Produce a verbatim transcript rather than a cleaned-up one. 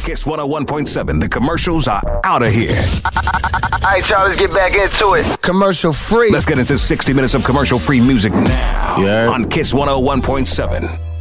Kiss one oh one point seven. The commercials are out of here. All right, y'all, let's get back into it. Commercial free. Let's get into sixty minutes of commercial free music now yeah. on Kiss one oh one point seven.